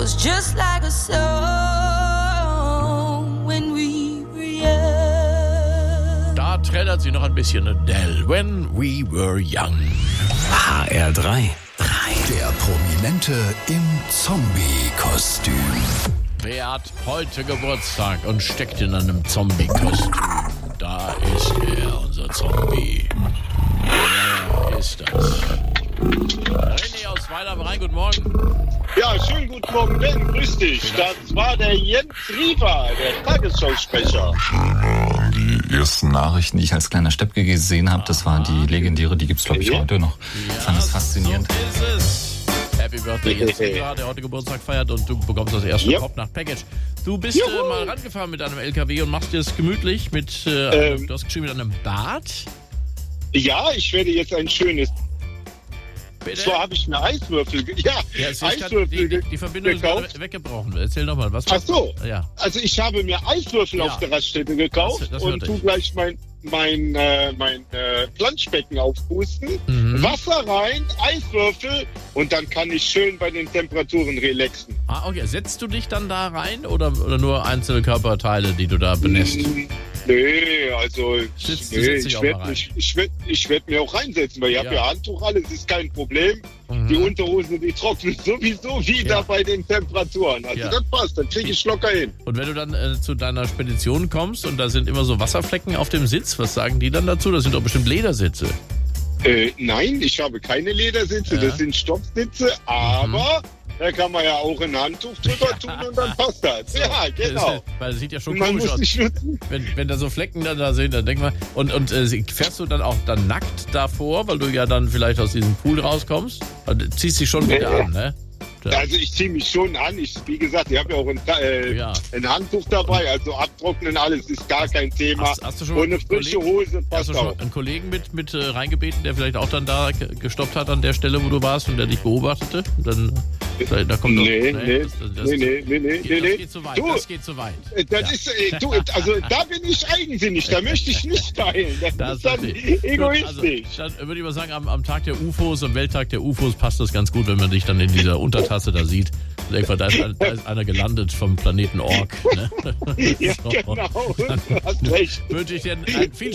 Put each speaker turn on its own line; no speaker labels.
was just like a song when we were young.
Da trällert sie noch ein bisschen Adele. When we were young.
HR3.
Der Prominente im Zombie-Kostüm.
Wer hat heute Geburtstag und steckt in einem Zombie-Kostüm? Da ist er, unser Zombie. Wer ist das? René aus Weiler am Rhein, guten Morgen.
Ja, schönen guten Morgen, Ben, grüß dich. Das war der Jens Riewer, der Tagesschausprecher.
Die ersten Nachrichten, die ich als kleiner Steppke gesehen habe, das war die legendäre, die gibt's glaube ich heute noch. Ich fand das faszinierend.
So ist es. Happy Birthday Jens Riewer, der heute Geburtstag feiert und du bekommst das erste Kopf nach Package. Du bist mal rangefahren mit einem LKW und machst dir es gemütlich mit, du hast geschrieben, mit einem Bad.
Ja, ich werde jetzt ein schönes...
Bitte?
Zwar habe ich mir Eiswürfel,
Eiswürfel die Verbindung
gekauft.
ist gerade weggebrochen. Erzähl doch mal, was.
Ach so,
ja.
Also ich habe mir Eiswürfel auf der Raststätte gekauft
das
und tu gleich mein Planschbecken aufpusten, Wasser rein, Eiswürfel und dann kann ich schön bei den Temperaturen relaxen.
Ah, okay. Setzt du dich dann da rein oder nur einzelne Körperteile, die du da benässt?
Nee, also
Ich
werde mir auch reinsetzen, weil ich habe ja Handtuch, alles ist kein Problem. Die Unterhose, die trocknet sowieso wieder bei den Temperaturen. Also das passt, dann kriege ich locker hin.
Und wenn du dann zu deiner Spedition kommst und da sind immer so Wasserflecken auf dem Sitz, was sagen die dann dazu? Das sind doch bestimmt Ledersitze.
Nein, ich habe keine Ledersitze, das sind Stoffsitze, aber da kann man ja auch ein Handtuch drüber tun und dann passt das. So, ja, genau.
Weil es sieht ja schon
man
komisch
muss
aus.
nicht schützen.
Wenn da so Flecken da sind, dann denk mal. Und fährst du dann auch dann nackt davor, weil du ja dann vielleicht aus diesem Pool rauskommst? Also, ziehst dich schon wieder an, ne?
Also ich ziehe mich schon an. Wie gesagt, ich habe ja auch ein Handtuch dabei, also abtrocknen, alles ist gar kein Thema.
Hast du schon
und eine frische Hose passt
hast du
auch.
schon einen Kollegen mit reingebeten, der vielleicht auch dann da gestoppt hat an der Stelle, wo du warst und der dich beobachtete? Dann, da kommt
Nee.
Das geht zu weit. Das geht zu weit.
Also da bin ich eigensinnig, da möchte ich nicht teilen. Das ist dann egoistisch.
Also, dann würde ich mal sagen, am Tag der UFOs, am Welttag der UFOs passt das ganz gut, wenn man dich dann in dieser Untertasse da sieht. Da ist einer gelandet vom Planeten Ork. Ne?
Ja, genau. Du hast recht.
Wünsche ich dir viel